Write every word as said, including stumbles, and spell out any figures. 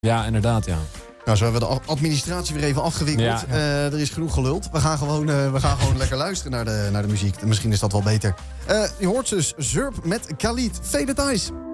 Ja, inderdaad, ja. Nou, zo hebben we de administratie weer even afgewikkeld. Ja, ja. Uh, er is genoeg geluld. We gaan gewoon, uh, we gaan gewoon lekker luisteren naar de, naar de muziek. Misschien is dat wel beter. Uh, je hoort dus Zurp met Khalid. Veel details.